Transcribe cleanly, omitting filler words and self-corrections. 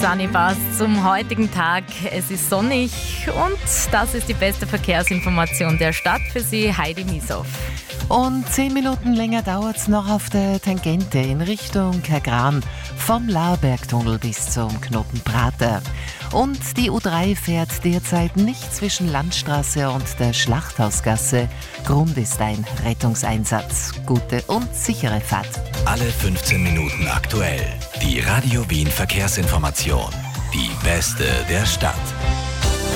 Sunny Bus zum heutigen Tag. Es ist sonnig und das ist die beste Verkehrsinformation der Stadt für Sie, Heidi Mieshoff. Und 10 Minuten länger dauert es noch auf der Tangente in Richtung Kagran, vom Laurbergtunnel bis zum Knoten Prater. Und die U3 fährt derzeit nicht zwischen Landstraße und der Schlachthausgasse. Grund ist ein Rettungseinsatz. Gute und sichere Fahrt. Alle 15 Minuten aktuell. Die Radio Wien Verkehrsinformation. Die beste der Stadt.